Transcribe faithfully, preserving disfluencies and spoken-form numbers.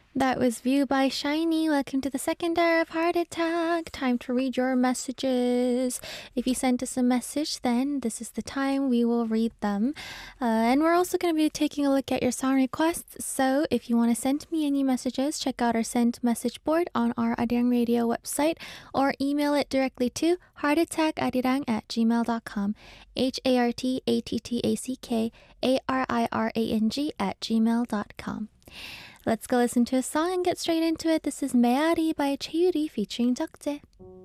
That was View by Shiny. Welcome to the second hour of Heart Attack. Time to read your messages. If you sent us a message, then this is the time we will read them. Uh, and we're also going to be taking a look at your song requests. So if you want to send me any messages, check out our sent message board on our Arirang Radio website or email it directly to heartattackarirang at gmail dot com. H A R T A T T A C K A R I R A N G at gmail dot com. Let's go listen to a song and get straight into it. This is Meari by Cheyuri featuring Jeokjae.